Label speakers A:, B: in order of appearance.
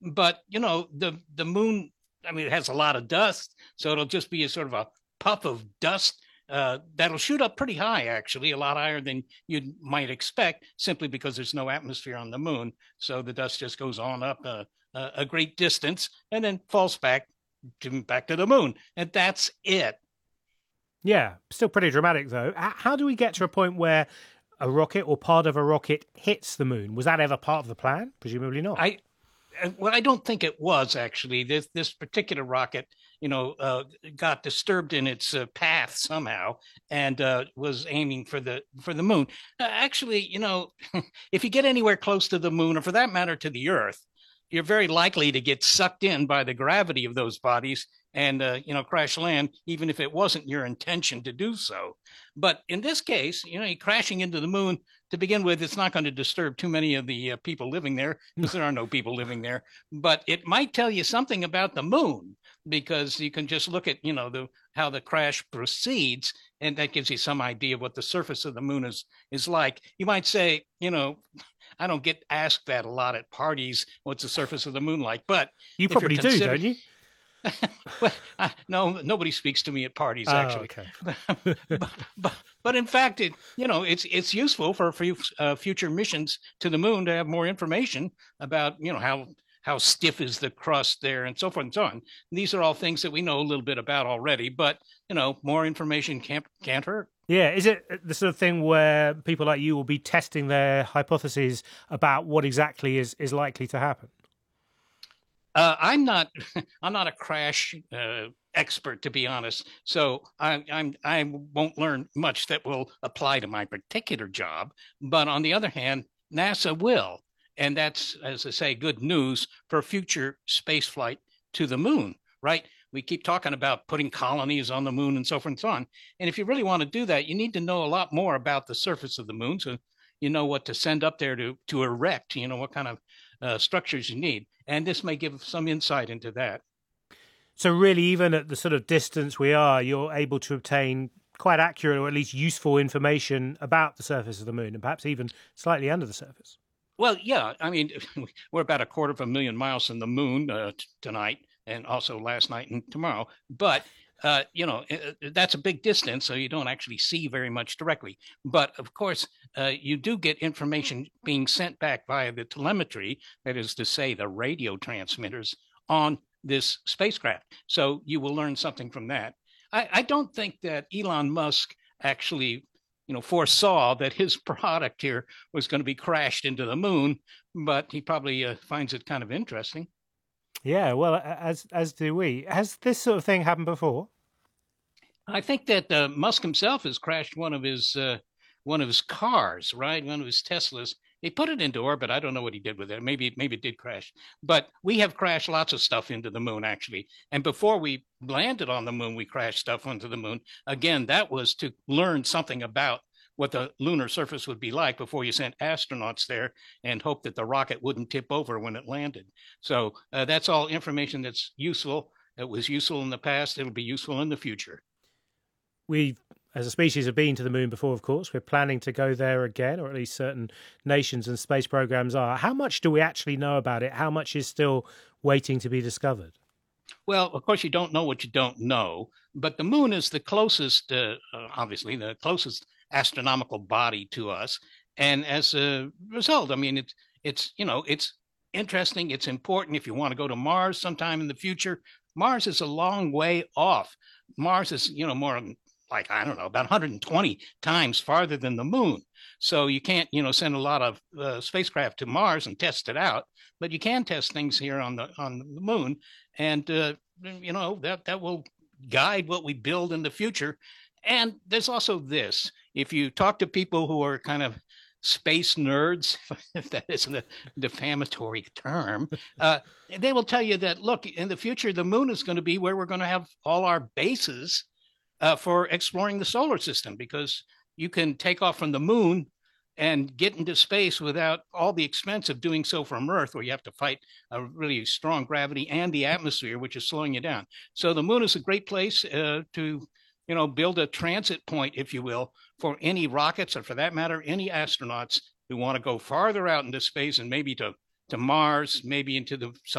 A: But the moon, I mean, it has a lot of dust, so it'll just be a sort of a puff of dust that'll shoot up pretty high, actually, a lot higher than you might expect, simply because there's no atmosphere on the moon. So the dust just goes on up a great distance and then falls back to the moon, and that's it.
B: Yeah, still pretty dramatic though. How do we get to a point where a rocket or part of a rocket hits the moon? Was that ever part of the plan? Presumably not.
A: I Well, I don't think it was actually. This particular rocket, got disturbed in its path somehow and was aiming for the moon. Actually, if you get anywhere close to the moon, or for that matter, to the Earth, you're very likely to get sucked in by the gravity of those bodies and crash land, even if it wasn't your intention to do so. But in this case, you're crashing into the moon to begin with. It's not going to disturb too many of the people living there, because there are no people living there. But it might tell you something about the moon, because you can just look at how the crash proceeds, and that gives you some idea of what the surface of the moon is like. You might say, I don't get asked that a lot at parties. What's the surface of the moon like? But
B: You
A: if you're
B: probably do, don't you?
A: well, no, nobody speaks to me at parties
B: Oh,
A: actually.
B: okay.
A: But in fact, it's useful for future missions to the moon to have more information about how stiff is the crust there and so forth and so on. These are all things that we know a little bit about already, but more information can't hurt.
B: Yeah, is it the sort of thing where people like you will be testing their hypotheses about what exactly is likely to happen?
A: I'm not I'm not a crash expert, to be honest. So I won't learn much that will apply to my particular job. But on the other hand, NASA will, and that's, as I say, good news for future space flight to the moon. Right? We keep talking about putting colonies on the moon and so forth and so on. And if you really want to do that, you need to know a lot more about the surface of the moon, so you know what to send up there to erect. You know what kind of structures you need, and this may give some insight into that.
B: So really, even at the sort of distance we are, you're able to obtain quite accurate or at least useful information about the surface of the moon and perhaps even slightly under the surface.
A: Well, yeah, I mean, we're about a quarter of a million miles from the moon tonight, and also last night and tomorrow. But that's a big distance, so you don't actually see very much directly. But of course, you do get information being sent back via the telemetry, that is to say, the radio transmitters on this spacecraft. So you will learn something from that. I don't think that Elon Musk actually foresaw that his product here was going to be crashed into the moon, but he probably finds it kind of interesting.
B: Yeah, well, as do we. Has this sort of thing happened before?
A: I think that Musk himself has crashed one of his cars, right? One of his Teslas. He put it into orbit. I don't know what he did with it. Maybe it did crash. But we have crashed lots of stuff into the moon, actually. And before we landed on the moon, we crashed stuff onto the moon. Again, that was to learn something about what the lunar surface would be like before you sent astronauts there, and hope that the rocket wouldn't tip over when it landed. So that's all information that's useful. It was useful in the past. It'll be useful in the future.
B: We, as a species, have been to the moon before, of course. We're planning to go there again, or at least certain nations and space programs are. How much do we actually know about it? How much is still waiting to be discovered?
A: Well, of course, you don't know what you don't know, but the moon is the closest, obviously, the closest astronomical body to us. And as a result, I mean, it's interesting. It's important if you want to go to Mars sometime in the future. Mars is a long way off. Mars is, more like, I don't know, about 120 times farther than the moon. So you can't, send a lot of spacecraft to Mars and test it out, but you can test things here on the moon, and that will guide what we build in the future. And there's also this: if you talk to people who are kind of space nerds, if that isn't a defamatory term, they will tell you that, look, in the future, the moon is going to be where we're going to have all our bases for exploring the solar system, because you can take off from the moon and get into space without all the expense of doing so from Earth, where you have to fight a really strong gravity and the atmosphere, which is slowing you down. So the moon is a great place to build a transit point, if you will, for any rockets, or for that matter, any astronauts who want to go farther out into space, and maybe to Mars, maybe into the